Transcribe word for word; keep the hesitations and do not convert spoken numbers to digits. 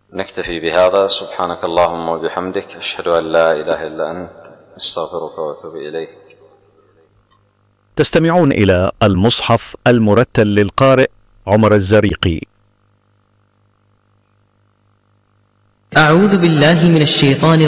نكتفي بهذا. سبحانك اللهم وبحمدك، أشهد أن لا إله إلا أنت، أستغفرك وأتوب إليك. تستمعون إلى المصحف المرتل للقارئ عمر الزريقي. أعوذ بالله من الشيطان